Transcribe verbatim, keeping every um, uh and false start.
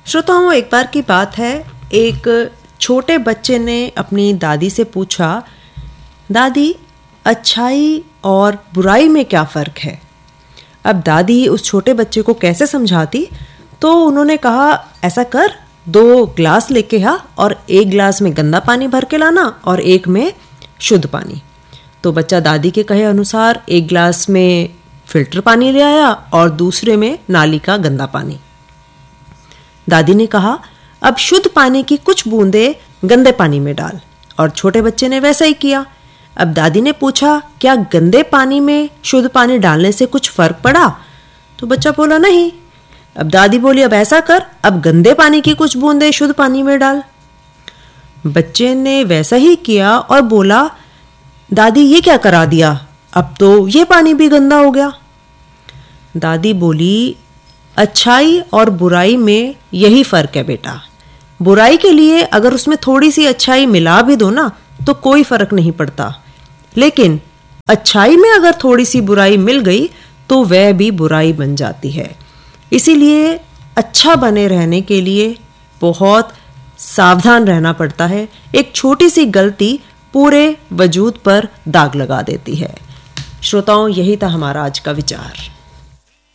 श्रोताओं, एक बार की बात है, एक छोटे बच्चे ने अपनी दादी से पूछा, दादी, अच्छाई और बुराई में क्या फ़र्क है? अब दादी उस छोटे बच्चे को कैसे समझाती? तो उन्होंने कहा, ऐसा कर, दो ग्लास लेके आ और एक ग्लास में गंदा पानी भर के लाना और एक में शुद्ध पानी। तो बच्चा दादी के कहे अनुसार एक ग्लास में फिल्टर पानी ले आया और दूसरे में नाली का गंदा पानी। दादी ने कहा, अब शुद्ध पानी की कुछ बूंदें गंदे पानी में डाल, और छोटे बच्चे ने वैसा ही किया। अब दादी ने पूछा, क्या गंदे पानी में शुद्ध पानी डालने से कुछ फर्क पड़ा? तो बच्चा बोला, नहीं। अब दादी बोली, अब ऐसा कर, अब गंदे पानी की कुछ बूंदें शुद्ध पानी में डाल। बच्चे ने वैसा ही किया और बोला, दादी ये क्या करा दिया, अब तो ये पानी भी गंदा हो गया। दादी बोली, अच्छाई और बुराई में यही फर्क है बेटा। बुराई के लिए अगर उसमें थोड़ी सी अच्छाई मिला भी दो ना तो कोई फर्क नहीं पड़ता, लेकिन अच्छाई में अगर थोड़ी सी बुराई मिल गई तो वह भी बुराई बन जाती है। इसीलिए अच्छा बने रहने के लिए बहुत सावधान रहना पड़ता है। एक छोटी सी गलती पूरे वजूद पर दाग लगा देती है। श्रोताओं, यही था हमारा आज का विचार।